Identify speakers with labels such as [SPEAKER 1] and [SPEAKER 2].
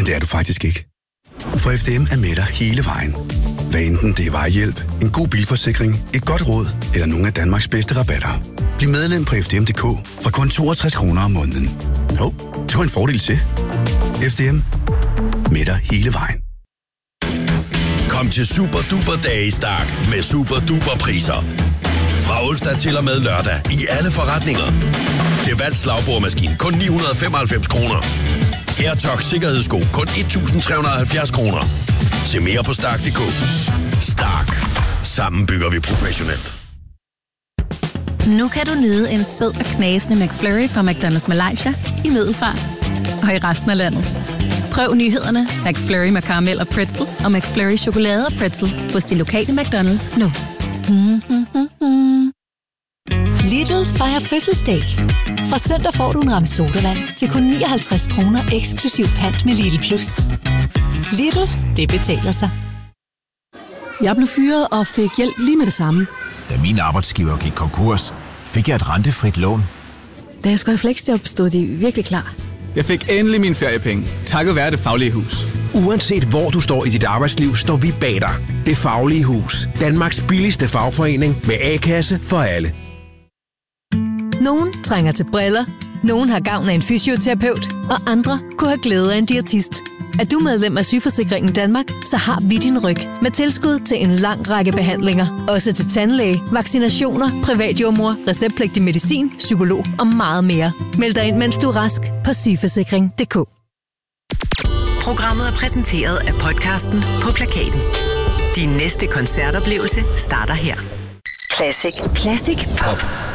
[SPEAKER 1] det er du faktisk ikke. For FDM er med dig hele vejen. Hvad enten det er vejhjælp, en god bilforsikring, et godt råd eller nogle af Danmarks bedste rabatter. Bliv medlem på FDM.dk fra kun 62 kroner om måneden. Jo, det var en fordel til. FDM. Med dig hele vejen.
[SPEAKER 2] Kom til Super Duper Dage i Stark med Super Duper priser. Fra onsdag til og med lørdag i alle forretninger. Det valgt slagbordmaskine kun 995 kroner. AirTox sikkerhedssko kun 1.370 kroner. Se mere på Stark.dk. Stark. Sammen bygger vi professionelt.
[SPEAKER 3] Nu kan du nyde en sød og knasende McFlurry fra McDonald's Malaysia i Middelfart og i resten af landet. Prøv nyhederne McFlurry med karamel og pretzel og McFlurry chokolade og pretzel hos de lokale McDonald's nu.
[SPEAKER 4] Lidl fejrer fødselsdag. Fra søndag får du en ramme sodavand til kun 59 kroner eksklusiv pant med Lidl Plus. Lidl, det betaler sig.
[SPEAKER 5] Jeg blev fyret og fik hjælp lige med det samme.
[SPEAKER 6] Da min arbejdsgiver gik konkurs, fik jeg et rentefrit lån.
[SPEAKER 5] Da jeg skulle i fleksjob, stod de virkelig klar.
[SPEAKER 7] Jeg fik endelig mine feriepenge, takket være Det Faglige Hus.
[SPEAKER 8] Uanset hvor du står i dit arbejdsliv, står vi bag dig. Det Faglige Hus. Danmarks billigste fagforening med A-kasse for alle.
[SPEAKER 9] Nogen trænger til briller, nogen har gavn af en fysioterapeut, og andre kunne have glæde af en diætist. Er du medlem af Sygeforsikringen Danmark, så har vi din ryg med tilskud til en lang række behandlinger. Også til tandlæge, vaccinationer, privatjordmor, receptpligtig medicin, psykolog og meget mere. Meld dig ind, mens du er rask på sygeforsikring.dk.
[SPEAKER 10] Programmet er præsenteret af podcasten På Plakaten. Din næste koncertoplevelse starter her.
[SPEAKER 4] Classic. Classic Pop.